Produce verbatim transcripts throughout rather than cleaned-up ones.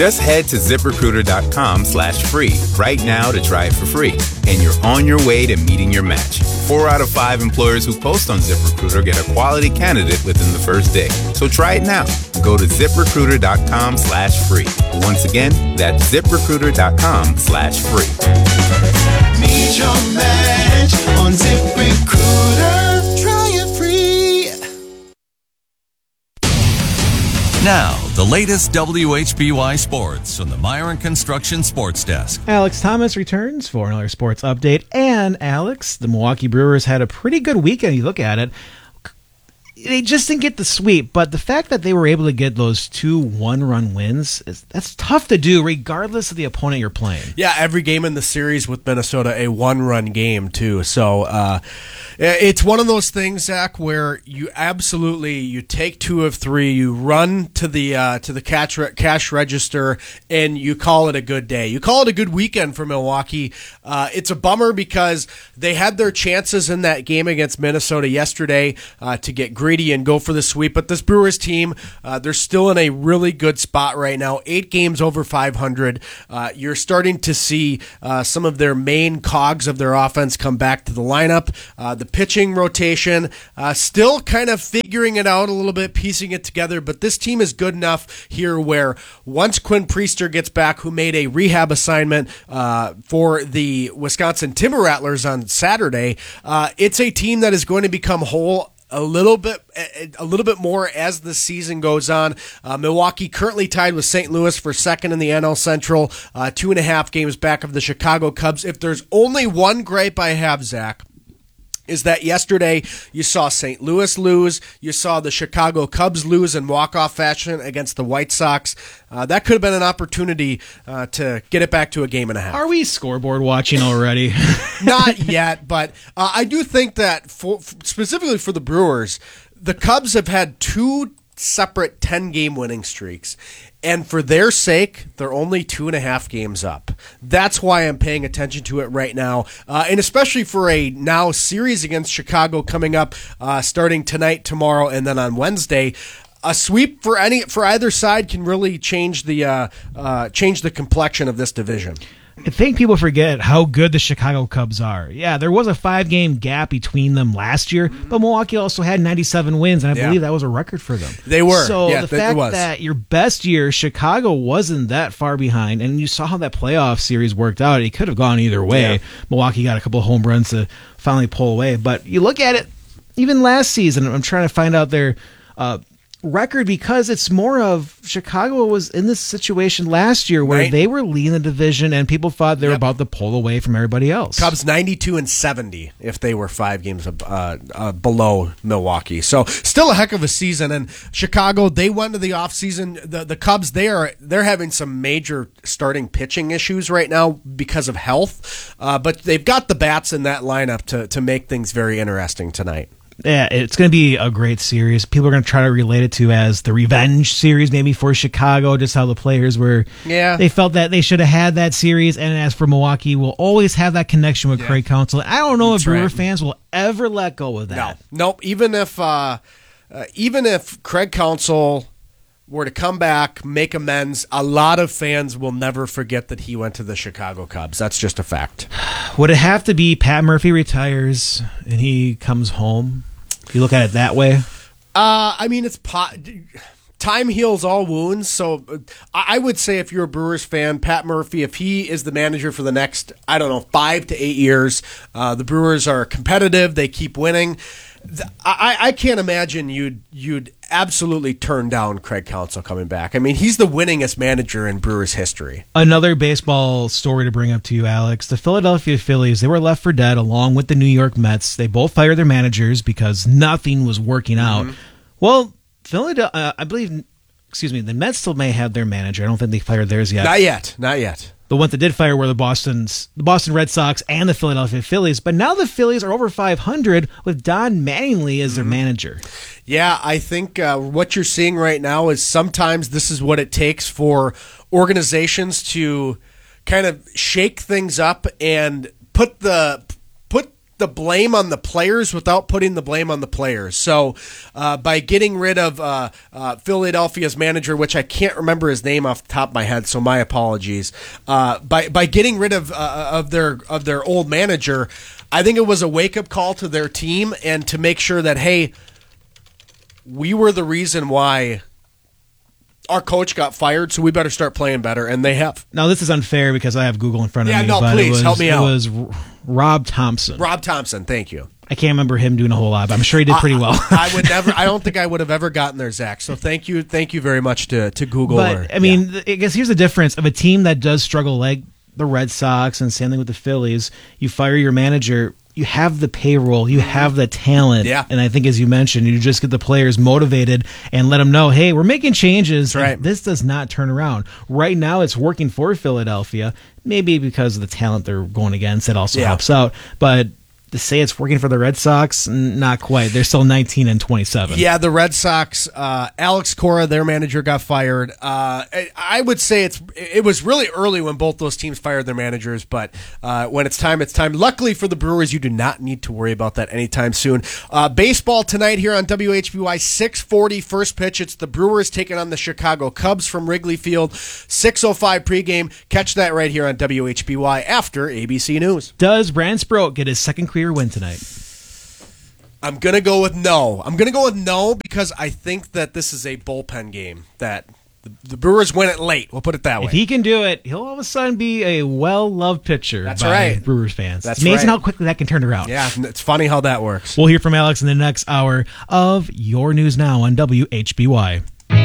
Just head to ZipRecruiter.com slash free right now to try it for free. And you're on your way to meeting your match. Four out of five employers who post on ZipRecruiter get a quality candidate within the first day. So try it now. Go to ZipRecruiter.com slash free. Once again, that's ZipRecruiter.com slash free. Meet your match on ZipRecruiter. Try it free. Now, the latest W H B Y Sports from the Myron Construction Sports Desk. Alex Thomas returns for another sports update. And, Alex, the Milwaukee Brewers had a pretty good weekend. You look at it. They just didn't get the sweep, but the fact that they were able to get those two one-run wins, is that's tough to do regardless of the opponent you're playing. Yeah, every game in the series with Minnesota, a one-run game, too. So uh, it's one of those things, Zach, where you absolutely, you take two of three, you run to the uh, to the cash, re- cash register, and you call it a good day. You call it a good weekend for Milwaukee. Uh, it's a bummer because they had their chances in that game against Minnesota yesterday uh, to get greedy and go for the sweep, but this Brewers team, uh, they're still in a really good spot right now. Eight games over five hundred. Uh, you're starting to see uh, some of their main cogs of their offense come back to the lineup. Uh, the pitching rotation, uh, still kind of figuring it out a little bit, piecing it together, but this team is good enough here where once Quinn Priester gets back, who made a rehab assignment uh, for the Wisconsin Timber Rattlers on Saturday, uh, it's a team that is going to become whole a little bit a little bit more as the season goes on. Uh, Milwaukee currently tied with Saint Louis for second in the N L Central, uh, two and a half games back of the Chicago Cubs. If there's only one gripe I have, Zach, is that yesterday you saw Saint Louis lose, you saw the Chicago Cubs lose in walk-off fashion against the White Sox. Uh, that could have been an opportunity uh, to get it back to a game and a half. Are we scoreboard watching already? Not yet, but uh, I do think that for, specifically for the Brewers, the Cubs have had two separate ten-game winning streaks. And for their sake, they're only two and a half games up. That's why I'm paying attention to it right now. Uh, and especially for a now series against Chicago coming up uh, starting tonight, tomorrow, and then on Wednesday. A sweep for any for either side can really change the uh, uh, change the complexion of this division. I think people forget how good the Chicago Cubs are. Yeah, there was a five-game gap between them last year, but Milwaukee also had ninety-seven wins, and I yeah. believe that was a record for them. They were. So yeah, the th- fact it was. that your best year, Chicago wasn't that far behind, and you saw how that playoff series worked out. It could have gone either way. Yeah. Milwaukee got a couple of home runs to finally pull away. But you look at it, even last season, I'm trying to find out their uh, record because it's more of Chicago was in this situation last year where right. they were leading the division and people thought they were yep. about to pull away from everybody else. Cubs ninety-two and seventy if they were five games uh, uh, below Milwaukee. So still a heck of a season. And Chicago, they went to the offseason. The the Cubs, they are they're having some major starting pitching issues right now because of health. Uh, but they've got the bats in that lineup to to make things very interesting tonight. Yeah, it's going to be a great series. People are going to try to relate it to as the revenge series, maybe for Chicago, just how the players were. Yeah. They felt that they should have had that series. And as for Milwaukee, we'll always have that connection with yeah. Craig Counsell. I don't know That's if Brewer right. fans will ever let go of that. No, nope. Even if, uh, uh, even if Craig Counsell were to come back, make amends, a lot of fans will never forget that he went to the Chicago Cubs. That's just a fact. Would it have to be Pat Murphy retires and he comes home? You look at it that way? Uh, I mean, it's po- time heals all wounds. So uh, I would say if you're a Brewers fan, Pat Murphy, if he is the manager for the next, I don't know, five to eight years, uh, the Brewers are competitive. They keep winning. I, I can't imagine you'd you'd absolutely turn down Craig Counsell coming back. I mean, he's the winningest manager in Brewers history. Another baseball story to bring up to you, Alex. The Philadelphia Phillies, they were left for dead along with the New York Mets. They both fired their managers because nothing was working out. Mm-hmm. Well, Philadelphia, uh, I believe, excuse me, the Mets still may have their manager. I don't think they fired theirs yet. Not yet. Not yet. The ones that did fire were the Boston's, the Boston Red Sox and the Philadelphia Phillies. But now the Phillies are over five hundred with Don Mattingly as their mm-hmm. manager. Yeah, I think uh, what you're seeing right now is sometimes this is what it takes for organizations to kind of shake things up and put the put the blame on the players without putting the blame on the players. So uh, by getting rid of uh, uh, Philadelphia's manager, which I can't remember his name off the top of my head, so my apologies. Uh, by by getting rid of uh, of their of their old manager, I think it was a wake up call to their team and to make sure that, hey, we were the reason why our coach got fired, so we better start playing better, and they have. Now, this is unfair because I have Google in front of yeah, me. Yeah, no, but please, it was, help me out. It was Rob Thompson. Rob Thompson, thank you. I can't remember him doing a whole lot, but I'm sure he did pretty well. I, I would never. I don't think I would have ever gotten there, Zach. So thank you, thank you very much to, to Google. But, or, I mean, yeah. I guess here's the difference of a team that does struggle like the Red Sox and same thing with the Phillies. You fire your manager, you have the payroll, you have the talent. Yeah. And I think, as you mentioned, you just get the players motivated and let them know, hey, we're making changes. That's right. This does not turn around. Right now, it's working for Philadelphia, maybe because of the talent they're going against. It also Yeah. helps out. But to say it's working for the Red Sox, not quite. They're still nineteen and twenty-seven. Yeah, the Red Sox, uh, Alex Cora, their manager, got fired. Uh, I would say it's it was really early when both those teams fired their managers, but uh, when it's time, it's time. Luckily for the Brewers, you do not need to worry about that anytime soon. Uh, baseball tonight here on W H B Y, six forty first pitch. It's the Brewers taking on the Chicago Cubs from Wrigley Field. six oh five pregame. Catch that right here on W H B Y after A B C News. Does Brand Sproat get his second career win tonight? I'm going to go with no. I'm going to go with no because I think that this is a bullpen game, that the, the Brewers win it late. We'll put it that way. If he can do it, he'll all of a sudden be a well-loved pitcher That's by right. Brewers fans. That's it's amazing right. how quickly that can turn around. Yeah, it's funny how that works. We'll hear from Alex in the next hour of Your News Now on W H B Y.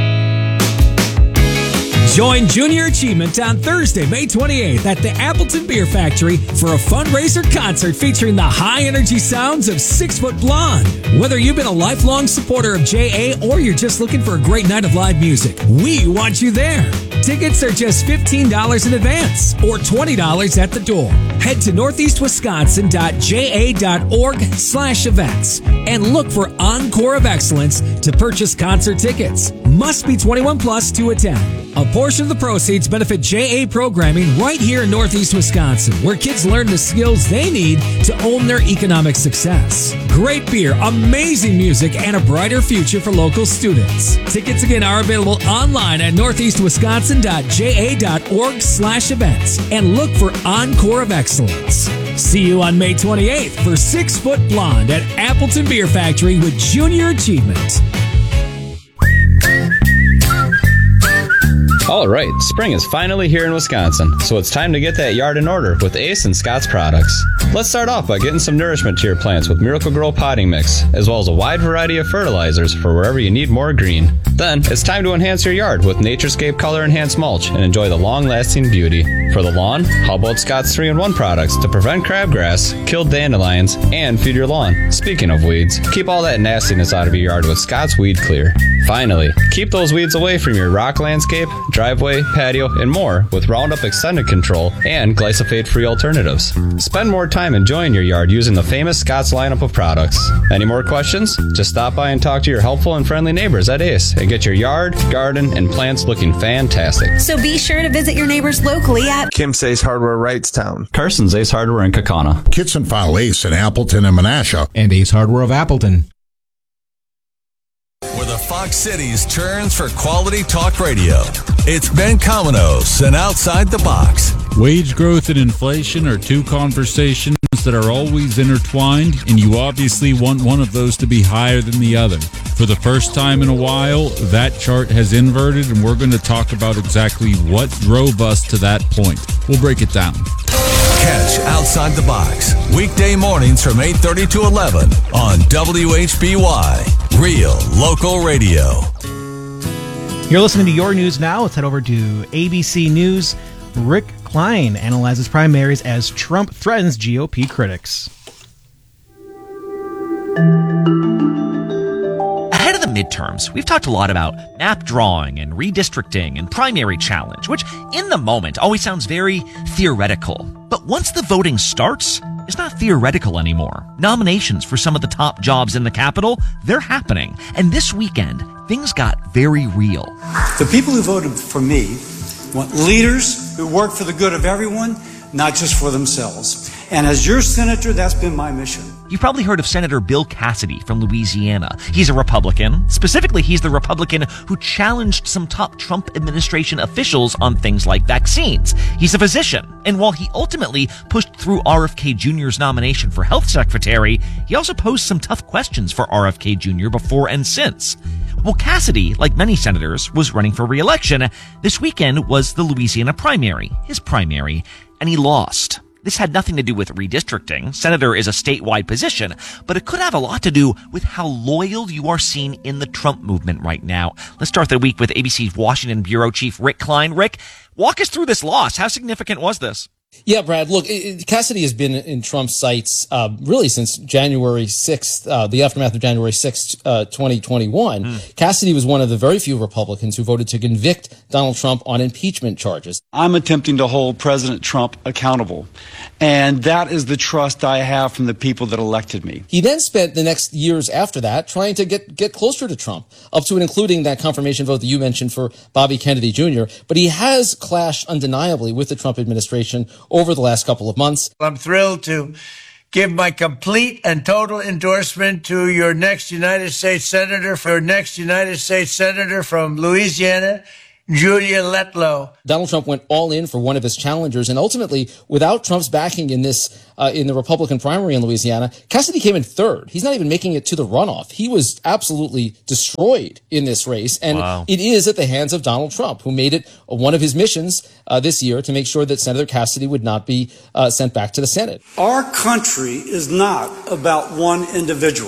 Join Junior Achievement on Thursday, May twenty-eighth at the Appleton Beer Factory for a fundraiser concert featuring the high-energy sounds of Six Foot Blonde. Whether you've been a lifelong supporter of J A or you're just looking for a great night of live music, we want you there. Tickets are just fifteen dollars in advance or twenty dollars at the door. Head to northeastwisconsin.ja.org slash events and look for Encore of Excellence to purchase concert tickets. Must be twenty-one plus to attend. A portion of the proceeds benefit J A programming right here in Northeast Wisconsin, where kids learn the skills they need to own their economic success. Great beer, amazing music, and a brighter future for local students. Tickets again are available online at northeastwisconsin.ja.org slash events and look for Encore of Excellence. See you on May twenty-eighth for Six Foot Blonde at Appleton Beer Factory with Junior Achievement. All right, spring is finally here in Wisconsin, so it's time to get that yard in order with Ace and Scott's products. Let's start off by getting some nourishment to your plants with Miracle-Gro potting mix, as well as a wide variety of fertilizers for wherever you need more green. Then, it's time to enhance your yard with Naturescape Color Enhanced Mulch and enjoy the long-lasting beauty. For the lawn, how about Scott's three in one products to prevent crabgrass, kill dandelions, and feed your lawn? Speaking of weeds, keep all that nastiness out of your yard with Scott's Weed Clear. Finally, keep those weeds away from your rock landscape, driveway, patio, and more with Roundup Extended Control and glyphosate-free alternatives. Spend more time enjoying your yard using the famous Scott's lineup of products. Any more questions? Just stop by and talk to your helpful and friendly neighbors at Ace and get your yard, garden, and plants looking fantastic. So be sure to visit your neighbors locally at Kim's Ace Hardware Wrightstown, Carson's Ace Hardware in Kaukauna, Kitson File Ace in Appleton and Menasha, and Ace Hardware of Appleton. Where the Fox Cities turns for quality talk radio. It's Ben Cominos and Outside the Box. Wage growth and inflation are two conversations that are always intertwined, and you obviously want one of those to be higher than the other. For the first time in a while, that chart has inverted, and we're going to talk about exactly what drove us to that point. We'll break it down. Catch Outside the Box weekday mornings from eight thirty to eleven on W H B Y, Real Local Radio. You're listening to Your News Now. Let's head over to A B C News. Rick Klein analyzes primaries as Trump threatens G O P critics. Ahead of the midterms, we've talked a lot about map drawing and redistricting and primary challenge, which in the moment always sounds very theoretical. But once the voting starts, it's not theoretical anymore. Nominations for some of the top jobs in the Capitol, they're happening. And this weekend, things got very real. The people who voted for me want leaders who work for the good of everyone, not just for themselves. And as your senator, that's been my mission. You've probably heard of Senator Bill Cassidy from Louisiana. He's a Republican. Specifically, he's the Republican who challenged some top Trump administration officials on things like vaccines. He's a physician, and while he ultimately pushed through R F K Junior's nomination for health secretary, he also posed some tough questions for R F K Junior before and since. Well, Cassidy, like many senators, was running for re-election. This weekend was the Louisiana primary, his primary, and he lost. This had nothing to do with redistricting. Senator is a statewide position, but it could have a lot to do with how loyal you are seen in the Trump movement right now. Let's start the week with A B C's Washington Bureau Chief Rick Klein. Rick, walk us through this loss. How significant was this? Yeah, Brad, look, Cassidy has been in Trump's sights uh, really since January sixth, uh, the aftermath of January sixth, uh, twenty twenty-one. Mm. Cassidy was one of the very few Republicans who voted to convict Donald Trump on impeachment charges. I'm attempting to hold President Trump accountable, and that is the trust I have from the people that elected me. He then spent the next years after that trying to get, get closer to Trump, up to and including that confirmation vote that you mentioned for Bobby Kennedy Junior, but he has clashed undeniably with the Trump administration over the last couple of months. I'm thrilled to give my complete and total endorsement to your next United States Senator, for your next United States Senator from Louisiana, Julia Letlow. Donald Trump went all in for one of his challengers, and ultimately, without Trump's backing in this, uh, in the Republican primary in Louisiana, Cassidy came in third. He's not even making it to the runoff. He was absolutely destroyed in this race, and wow. It is at the hands of Donald Trump, who made it one of his missions uh, this year to make sure that Senator Cassidy would not be uh, sent back to the Senate. Our country is not about one individual.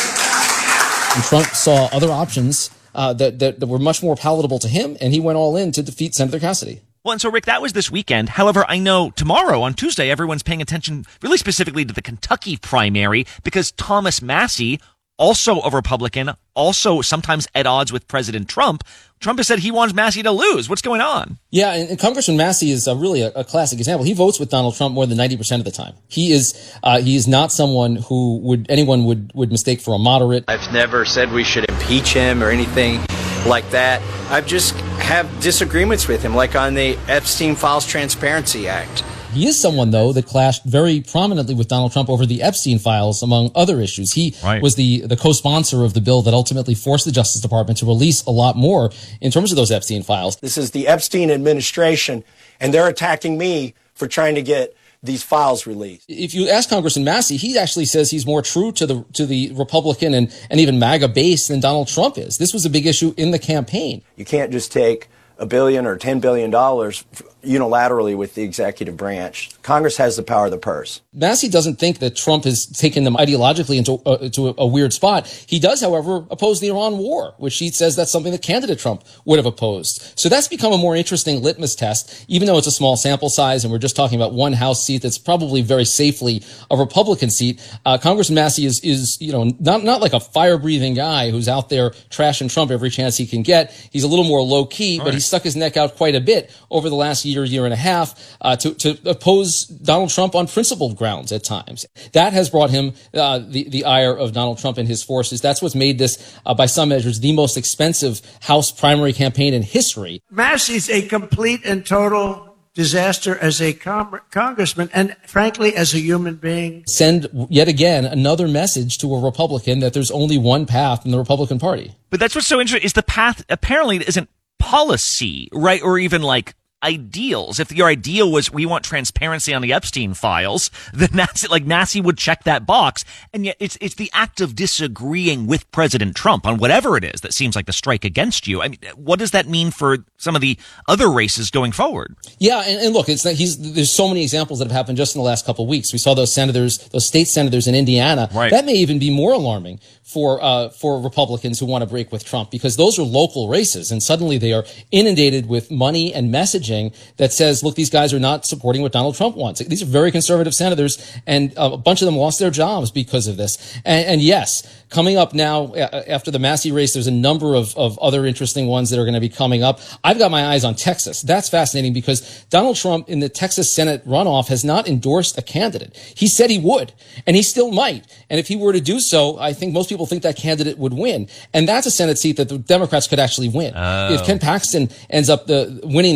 And Trump saw other options Uh, that, that, that were much more palatable to him, and he went all in to defeat Senator Cassidy. Well, and so, Rick, that was this weekend. However, I know tomorrow, on Tuesday, everyone's paying attention really specifically to the Kentucky primary because Thomas Massie, also a Republican, also sometimes at odds with President Trump, Trump has said he wants Massie to lose. What's going on? Yeah, and, and Congressman Massie is uh, really a, a classic example. He votes with Donald Trump more than ninety percent of the time. He is uh, he is not someone who would anyone would, would mistake for a moderate. I've never said we should impeach him or anything like that. I just have disagreements with him, like on the Epstein Files Transparency Act. He is someone, though, that clashed very prominently with Donald Trump over the Epstein files, among other issues. He right. was the, the co-sponsor of the bill that ultimately forced the Justice Department to release a lot more in terms of those Epstein files. This is the Epstein administration, and they're attacking me for trying to get these files released. If you ask Congressman Massie, he actually says he's more true to the to the Republican and, and even MAGA base than Donald Trump is. This was a big issue in the campaign. You can't just take a billion or ten billion dollars unilaterally with the executive branch. Congress has the power of the purse. Massie doesn't think that Trump has taken them ideologically into, uh, into a, a weird spot. He does, however, oppose the Iran war, which he says that's something that candidate Trump would have opposed. So that's become a more interesting litmus test, even though it's a small sample size and we're just talking about one House seat that's probably very safely a Republican seat. Uh, Congressman Massie is, is, you know, not, not like a fire-breathing guy who's out there trashing Trump every chance he can get. He's a little more low-key, but right. he's stuck his neck out quite a bit over the last year, year and a half, uh, to, to oppose Donald Trump on principled grounds at times. That has brought him uh, the, the ire of Donald Trump and his forces. That's what's made this, uh, by some measures, the most expensive House primary campaign in history. Massie's a complete and total disaster as a com- congressman and, frankly, as a human being. Send, yet again, another message to a Republican that there's only one path in the Republican Party. But that's what's so interesting is the path apparently isn't policy, right? Or even like ideals. If your ideal was we want transparency on the Epstein files, then that's like Massie would check that box. And yet it's it's the act of disagreeing with President Trump on whatever it is that seems like the strike against you. I mean, what does that mean for some of the other races going forward? Yeah, and, and look, it's that he's there's so many examples that have happened just in the last couple of weeks. We saw those senators, those state senators in Indiana. Right. That may even be more alarming for uh for Republicans who want to break with Trump, because those are local races, and suddenly they are inundated with money and messaging that says, look, these guys are not supporting what Donald Trump wants. These are very conservative senators, and a bunch of them lost their jobs because of this. And, and yes, coming up now after the Massie race, there's a number of, of other interesting ones that are going to be coming up. I've got my eyes on Texas. That's fascinating because Donald Trump in the Texas Senate runoff has not endorsed a candidate. He said he would, and he still might. And if he were to do so, I think most people think that candidate would win. And that's a Senate seat that the Democrats could actually win. Oh. If Ken Paxton ends up the, winning that primary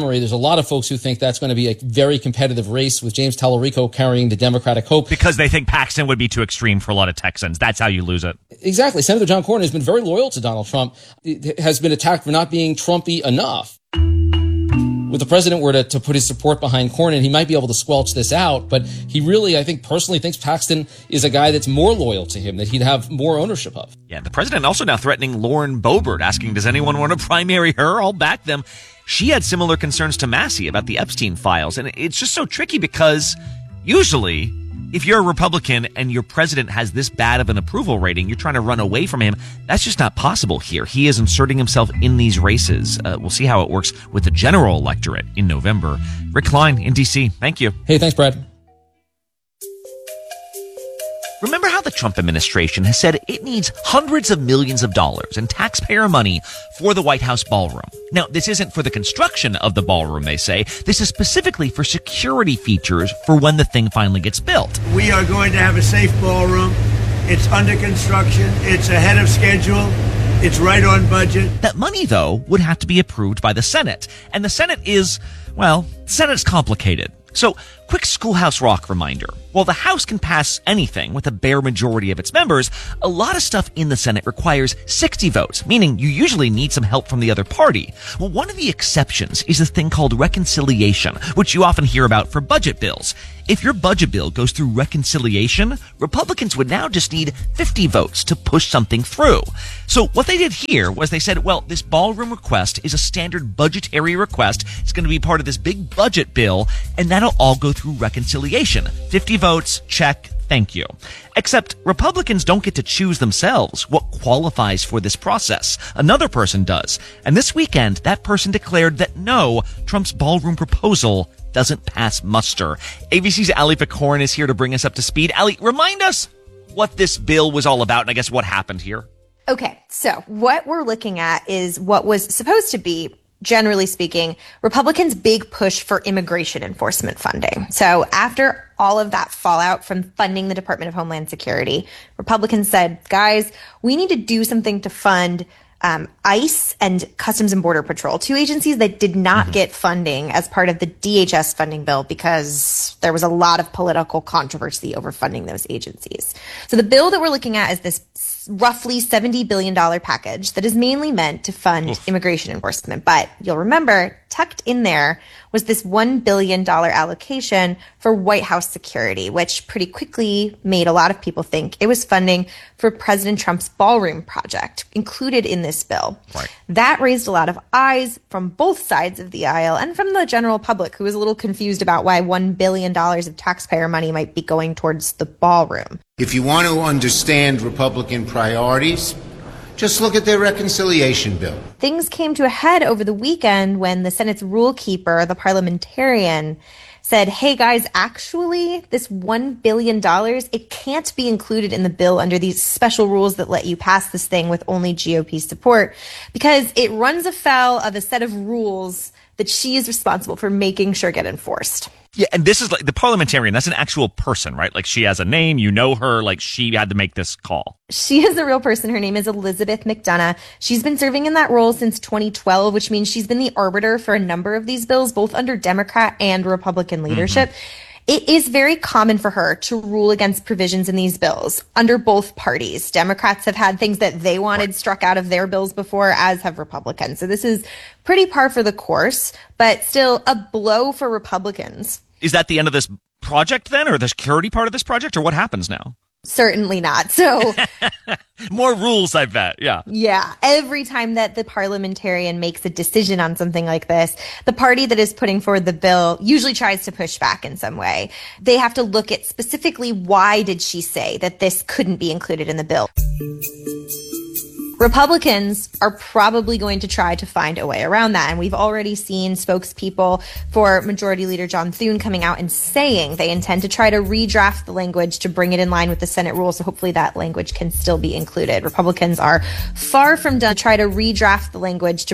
primary, there's a lot of folks who think that's going to be a very competitive race with James Tallarico carrying the Democratic hope. Because they think Paxton would be too extreme for a lot of Texans. That's how you lose it. Exactly. Senator John Cornyn has been very loyal to Donald Trump, it has been attacked for not being Trumpy enough. If the president were to, to put his support behind Cornyn, he might be able to squelch this out. But he really, I think, personally thinks Paxton is a guy that's more loyal to him, that he'd have more ownership of. Yeah, the president also now threatening Lauren Boebert, asking, does anyone want to primary her? I'll back them. She had similar concerns to Massey about the Epstein files. And it's just so tricky because usually if you're a Republican and your president has this bad of an approval rating, you're trying to run away from him. That's just not possible here. He is inserting himself in these races. Uh, we'll see how it works with the general electorate in November. Rick Klein in D C. Thank you. Hey, thanks, Brad. Remember how the Trump administration has said it needs hundreds of millions of dollars in taxpayer money for the White House ballroom? Now, this isn't for the construction of the ballroom, they say. This is specifically for security features for when the thing finally gets built. We are going to have a safe ballroom. It's under construction. It's ahead of schedule. It's right on budget. That money, though, would have to be approved by the Senate. And the Senate is, well, the Senate's complicated. So, quick Schoolhouse Rock reminder. While the House can pass anything with a bare majority of its members, a lot of stuff in the Senate requires sixty votes, meaning you usually need some help from the other party. Well, one of the exceptions is a thing called reconciliation, which you often hear about for budget bills. If your budget bill goes through reconciliation, Republicans would now just need fifty votes to push something through. So what they did here was they said, well, this ballroom request is a standard budgetary request. It's going to be part of this big budget bill, and that'll all go through reconciliation. fifty votes, check, thank you. Except Republicans don't get to choose themselves what qualifies for this process. Another person does. And this weekend, that person declared that no, Trump's ballroom proposal doesn't pass muster. A B C's Ali Fakhoury is here to bring us up to speed. Ali, remind us what this bill was all about and I guess what happened here. Okay, so what we're looking at is what was supposed to be, generally speaking, Republicans' big push for immigration enforcement funding. So after all of that fallout from funding the Department of Homeland Security, Republicans said, guys, we need to do something to fund um, ICE and Customs and Border Patrol, two agencies that did not mm-hmm. get funding as part of the D H S funding bill because there was a lot of political controversy over funding those agencies. So the bill that we're looking at is this roughly seventy billion dollars package that is mainly meant to fund Oof. immigration enforcement. But you'll remember, tucked in there was this one billion dollars allocation for White House security, which pretty quickly made a lot of people think it was funding for President Trump's ballroom project included in this bill. Right. That raised a lot of eyes from both sides of the aisle and from the general public, who was a little confused about why one billion dollars of taxpayer money might be going towards the ballroom. If you want to understand Republican priorities, just look at their reconciliation bill. Things came to a head over the weekend when the Senate's rule keeper, the parliamentarian, said, hey guys, actually, this one billion dollars, it can't be included in the bill under these special rules that let you pass this thing with only G O P support because it runs afoul of a set of rules that she is responsible for making sure get enforced. Yeah, and this is like the parliamentarian. That's an actual person, right? Like she has a name, you know her, like she had to make this call. She is a real person. Her name is Elizabeth McDonough. She's been serving in that role since twenty twelve, which means she's been the arbiter for a number of these bills, both under Democrat and Republican leadership. Mm-hmm. It is very common for her to rule against provisions in these bills under both parties. Democrats have had things that they wanted right. struck out of their bills before, as have Republicans. So this is pretty par for the course, but still a blow for Republicans. Is that the end of this project then, or the security part of this project, or what happens now? Certainly not. So more rules, I bet. Yeah. Yeah. Every time that the parliamentarian makes a decision on something like this, the party that is putting forward the bill usually tries to push back in some way. They have to look at specifically why did she say that this couldn't be included in the bill. Republicans are probably going to try to find a way around that. And we've already seen spokespeople for Majority Leader John Thune coming out and saying they intend to try to redraft the language to bring it in line with the Senate rules. So hopefully that language can still be included. Republicans are far from done to try to redraft the language to